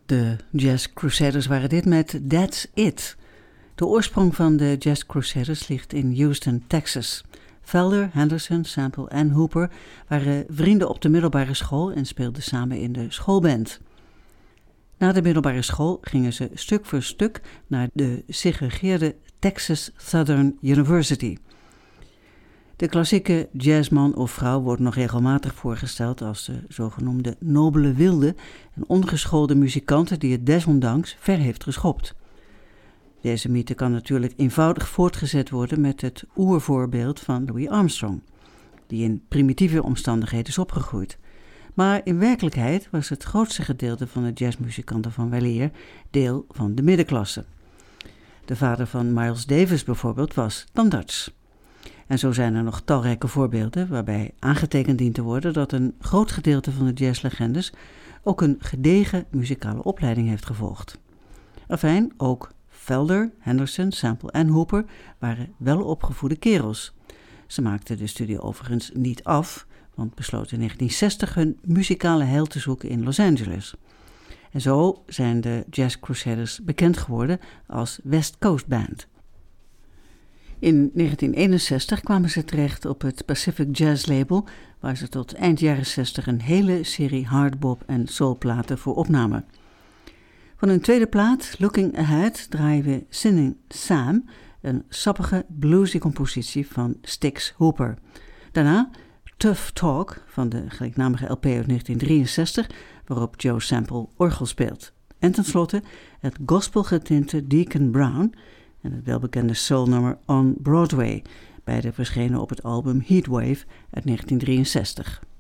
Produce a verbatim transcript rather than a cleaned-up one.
De Jazz Crusaders waren dit met That's It. De oorsprong van de Jazz Crusaders ligt in Houston, Texas. Felder, Henderson, Sample en Hooper waren vrienden op de middelbare school en speelden samen in de schoolband. Na de middelbare school gingen ze stuk voor stuk naar de segregeerde Texas Southern University. De klassieke jazzman of vrouw wordt nog regelmatig voorgesteld als de zogenoemde nobele wilde en ongeschoolde muzikant die het desondanks ver heeft geschopt. Deze mythe kan natuurlijk eenvoudig voortgezet worden met het oervoorbeeld van Louis Armstrong, die in primitieve omstandigheden is opgegroeid. Maar in werkelijkheid was het grootste gedeelte van de jazzmuzikanten van weleer deel van de middenklasse. De vader van Miles Davis bijvoorbeeld was tandarts. En zo zijn er nog talrijke voorbeelden waarbij aangetekend dient te worden dat een groot gedeelte van de jazzlegendes ook een gedegen muzikale opleiding heeft gevolgd. Afijn, ook Felder, Henderson, Sample en Hooper waren welopgevoede kerels. Ze maakten de studie overigens niet af, want besloten in negentien zestig hun muzikale heil te zoeken in Los Angeles. En zo zijn de Jazz Crusaders bekend geworden als West Coast Band. In negentien eenenzestig kwamen ze terecht op het Pacific Jazz label, waar ze tot eind jaren zestig een hele serie hardbop en soulplaten voor opnamen. Van hun tweede plaat, Looking Ahead, draaien we Sinning Sam, een sappige bluesy compositie van Styx Hooper. Daarna Tough Talk van de gelijknamige L P uit negentien drieënzestig, waarop Joe Sample orgel speelt. En tenslotte het gospelgetinte Deacon Brown en het welbekende soulnummer On Broadway, beide verschenen op het album Heatwave uit negentien drieënzestig.